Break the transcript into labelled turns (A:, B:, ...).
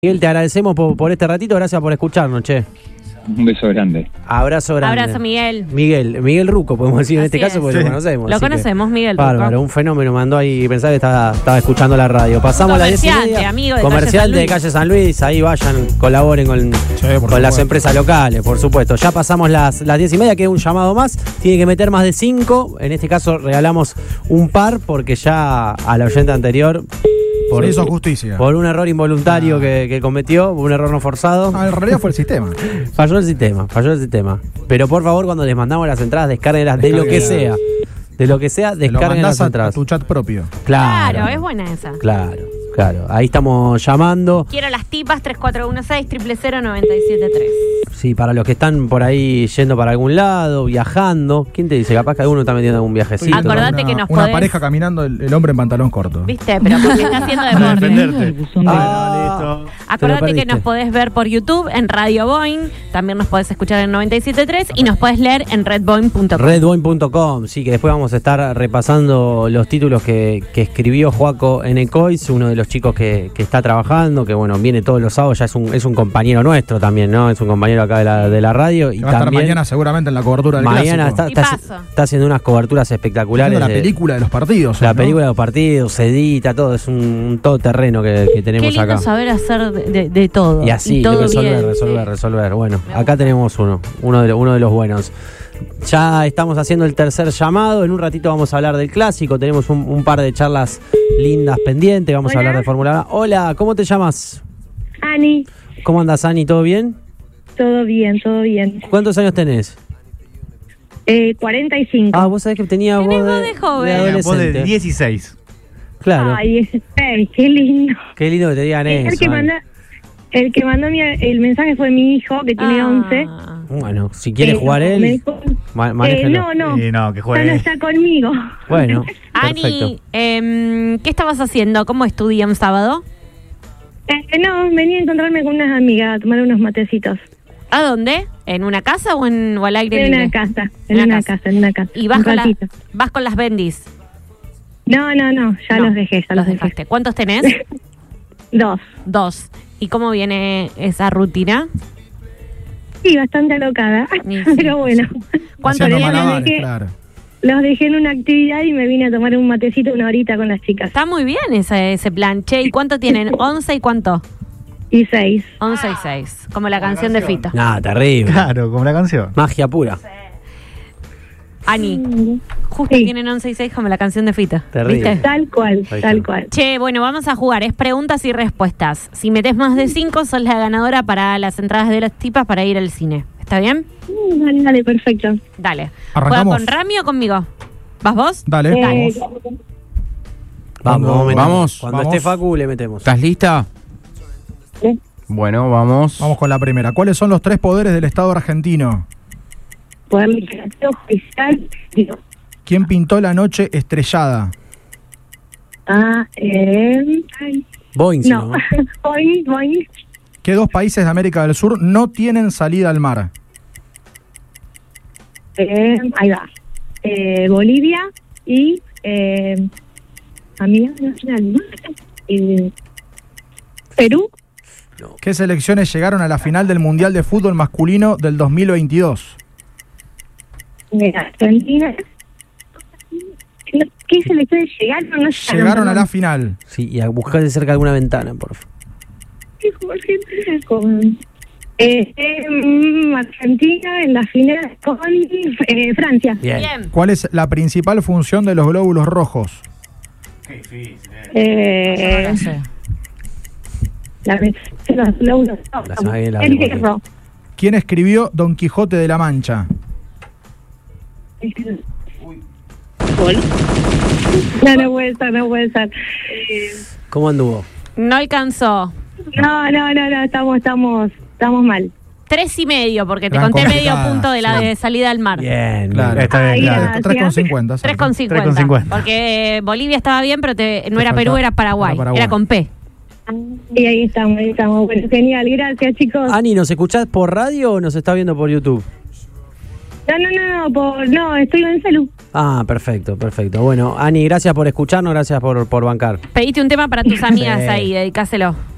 A: Miguel, te agradecemos por este ratito, gracias por escucharnos, che.
B: Un beso grande.
A: Abrazo grande.
C: Abrazo, Miguel.
A: Miguel Ruco, podemos decir en
C: Así
A: este caso, porque
C: es.
A: lo conocemos.
C: Lo conocemos, Miguel Ruco.
A: Bárbaro, un fenómeno, mandó ahí, pensaba que estaba escuchando la radio. Pasamos a las 10:30.
C: Amigo de
A: Comerciante de Calle San Luis, ahí vayan, colaboren con las empresas locales, por supuesto. Ya pasamos las 10:30, queda un llamado más, tiene que meter más de 5, en este caso regalamos un par, porque ya a la oyente anterior...
D: Se hizo justicia.
A: Por un error involuntario que cometió, un error no forzado.
D: En realidad fue el sistema.
A: Falló el sistema. Pero por favor, cuando les mandamos las entradas, descárguenlas de lo que sea. De lo que sea, descarguen las entradas.
D: A tu chat propio.
A: Claro,
C: es buena esa.
A: Claro. Ahí estamos llamando.
C: Quiero las tipas 3416-000-973.
A: Sí, para los que están por ahí yendo para algún lado, viajando. ¿Quién te dice? Capaz que alguno está metiendo algún viajecito.
C: Acordate que nos
D: Una
C: podés...
D: pareja caminando, el hombre en pantalón corto.
C: ¿Viste? Pero porque está haciendo deporte.
A: Listo.
C: Acordate que nos podés ver por YouTube en Radio Boing. También nos podés escuchar en 97.3 y nos podés leer en redboing.com.
A: Redboing.com, sí, que después vamos a estar repasando los títulos que escribió Joaco Enecois, uno de los chicos que está trabajando, que bueno, viene todos los sábados, ya es un compañero nuestro también, ¿no? Es un compañero acá de la radio. Y
D: va a estar mañana seguramente en la cobertura del
A: mañana
D: clásico.
A: Está haciendo unas coberturas espectaculares.
D: La película de los partidos.
A: La película de los partidos, se edita, todo, es un todoterreno que tenemos
C: acá. Qué lindo
A: acá.
C: saber hacer de todo.
A: Y así, resolver. Bueno, acá tenemos uno de los buenos. Ya estamos haciendo el tercer llamado. En un ratito vamos a hablar del clásico. Tenemos un par de charlas lindas pendientes. Vamos a hablar de Fórmula 1. Hola, ¿cómo te llamas?
E: Ani.
A: ¿Cómo andas, Ani? ¿Todo bien?
E: Todo bien.
A: ¿Cuántos años tenés?
E: 45.
A: Ah, vos sabés que tenía voz
C: de joven.
A: adolescente.
F: Vos de 16.
A: Claro.
E: Ay, 16, qué lindo.
A: Qué lindo que te digan eso.
E: El que mandó el mensaje fue mi hijo, que tiene 11.
A: Bueno, si quiere jugar él, manéjelo.
E: No,
F: que juegue.
E: No está conmigo.
A: Bueno,
C: Ani, ¿qué estabas haciendo? ¿Cómo es tu día un sábado?
E: No, venía a encontrarme con unas amigas a tomar unos matecitos.
C: ¿A dónde? ¿En una casa o al aire libre?
E: En una casa.
C: ¿Y vas con las bendis?
E: No, ya los dejé.
C: Los dejaste. ¿Cuántos tenés? 2. ¿Y cómo viene esa rutina?
E: Sí, bastante alocada, pero bueno.
C: ¿Cuánto
E: Los dejé en una actividad y me vine a tomar un matecito 1 horita con las chicas.
C: Está muy bien ese plan. Che, ¿y cuánto tienen? ¿11 y cuánto?
E: Y 6.
C: 11 y 6, como la canción de Fito.
A: No, terrible.
F: Claro, como la canción.
A: Magia pura.
C: Ani, justo tienen 11 y 6 como la canción de Fito.
A: Terrible.
C: ¿Viste?
E: Tal cual.
C: Che, bueno, vamos a jugar. Es preguntas y respuestas. Si metés más de 5, sos la ganadora para las entradas de las tipas para ir al cine. ¿Está bien?
E: Dale, perfecto.
C: Dale.
D: Arrancamos.
C: ¿Juega con Rami o conmigo? ¿Vas vos?
D: Dale.
A: Vamos. Cuando esté Facu le metemos.
F: ¿Estás lista?
E: Sí.
F: Bueno, vamos.
D: Vamos con la primera. ¿Cuáles son los 3 poderes del Estado argentino?
E: Poder legislativo, judicial.
D: ¿Quién pintó La noche estrellada?
A: Boing,
E: no. Boing.
D: ¿Qué 2 países de América del Sur no tienen salida al mar?
E: Ahí va. Bolivia y amiga nacional, ¿no? Perú.
D: ¿Qué selecciones llegaron a la final del Mundial de Fútbol Masculino del 2022?
E: Argentina. ¿Qué selecciones llegaron?
D: Llegaron a la final.
A: Sí, y a buscar de cerca alguna ventana, por favor.
E: Argentina en la final con Francia.
A: Bien.
D: ¿Cuál es la principal función de los glóbulos rojos?
F: Qué difícil,
C: No sé.
E: Los glóbulos el hierro.
D: ¿Quién escribió Don Quijote de la Mancha?
E: No puede ser.
A: ¿Cómo anduvo?
C: No alcanzó.
E: No, estamos mal.
C: 3,5, porque te
D: Gran
C: conté medio
D: complicada,
C: punto de la de salida al mar.
A: Bien.
D: Claro.
F: Está bien, claro.
D: 3,50.
C: 3,50. Porque Bolivia estaba bien, pero no era Perú, era Paraguay. Era con P.
E: Y ahí estamos. Bueno, genial, gracias, chicos.
A: Ani, ¿nos escuchás por radio o nos estás viendo por YouTube?
E: No, estoy en celu.
A: Ah, perfecto. Bueno, Ani, gracias por escucharnos, gracias por bancar.
C: Pediste un tema para tus amigas ahí, dedicáselo.